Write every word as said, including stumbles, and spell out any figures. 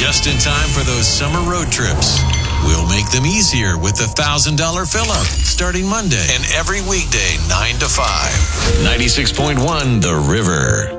just in time for those summer road trips. We'll make them easier with the one thousand dollars fill-up starting Monday and every weekday nine to five. ninety-six point one The River.